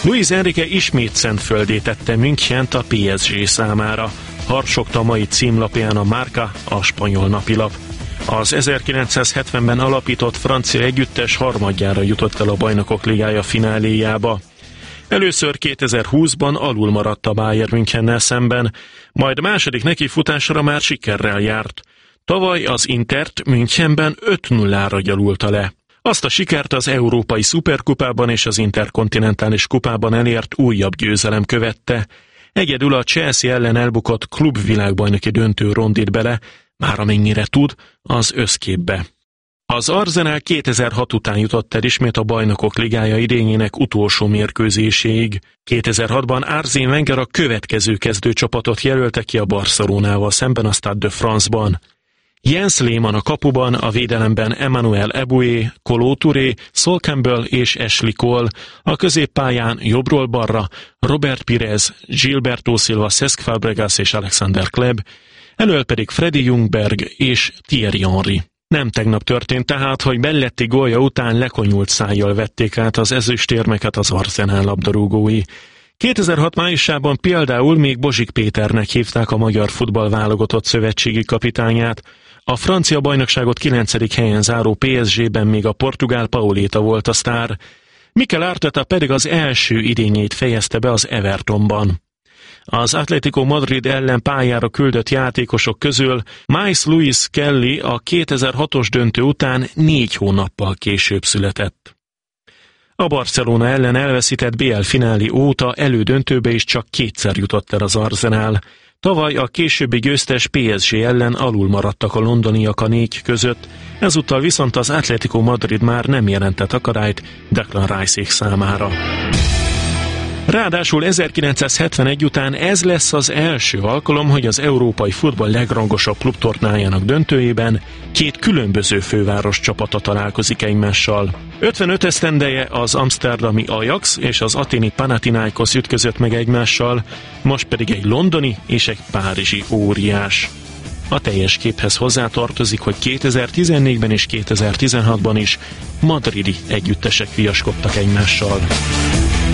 Luis Enrique ismét szentföldé tette Münchent a PSG számára. Harsogta a mai címlapján a Marca, a spanyol napilap. Az 1970-ben alapított francia együttes harmadjára jutott el a Bajnokok Ligája fináléjába. Először 2020-ban alul maradt a Bayern Münchennel szemben, majd második nekifutásra már sikerrel járt. Tavaly az Intert Münchenben 5-0-ra gyalulta le. Azt a sikert az Európai Szuperkupában és az Interkontinentális kupában elért újabb győzelem követte. Egyedül a Chelsea ellen elbukott klubvilágbajnoki döntő rondít bele, már amennyire tud, az összképbe. Az Arsenal 2006 után jutott el ismét a Bajnokok Ligája idényének utolsó mérkőzéséig. 2006-ban Arsène Wenger a következő kezdőcsapatot jelölte ki a Barcelonával szemben a Stade de France-ban. Jens Lehmann a kapuban, a védelemben Emmanuel Eboué, Kolo Touré, Sol Campbell és Ashley Cole, a középpályán jobbról balra Robert Pires, Gilberto Silva, Cesc Fabregas és Alexander Kleb, elől pedig Freddy Ljungberg és Thierry Henry. Nem tegnap történt tehát, hogy Belletti gólja után lekonyult szájjal vették át az ezüstérmeket az Arsenal labdarúgói. 2006 májusában például még Bozsik Péternek hívták a magyar futballválogatott szövetségi kapitányát. A francia bajnokságot 9. helyen záró PSG-ben még a portugál Pauleta volt a sztár. Mikel Arteta pedig az első idényét fejezte be az Evertonban. Az Atlético Madrid ellen pályára küldött játékosok közül Maes Luis Skelly a 2006-os döntő után 4 hónappal később született. A Barcelona ellen elveszített BL finálé óta elődöntőbe is csak 2-szer jutott el az Arsenal. Tavaly a későbbi győztes PSG ellen alul maradtak a londoniak a 4 között, ezúttal viszont az Atlético Madrid már nem jelentett akadályt Declan Rice-ék számára. Ráadásul 1971 után ez lesz az első alkalom, hogy az európai futball legrangosabb klubtornájának döntőjében 2 különböző főváros csapata találkozik egymással. 55 esztendeje az amszterdami Ajax és az athéni Panathinaikos ütközött meg egymással, most pedig egy londoni és egy párizsi óriás. A teljes képhez hozzátartozik, hogy 2014-ben és 2016-ban is madridi együttesek viaskodtak egymással.